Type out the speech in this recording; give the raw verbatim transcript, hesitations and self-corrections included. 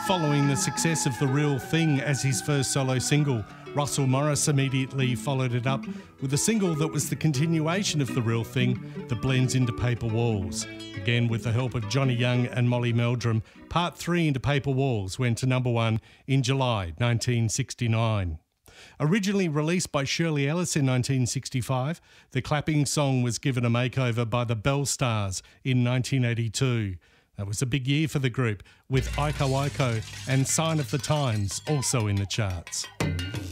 Following the success of The Real Thing as his first solo single, Russell Morris immediately followed it up with a single that was the continuation of The Real Thing that blends into Paper Walls. Again, with the help of Johnny Young and Molly Meldrum, part three into Paper Walls went to number one in July nineteen sixty-nine. Originally released by Shirley Ellis in nineteen sixty-five, the clapping song was given a makeover by the Bell Stars in nineteen eighty-two. That was a big year for the group, with Iko Iko and Sign of the Times also in the charts.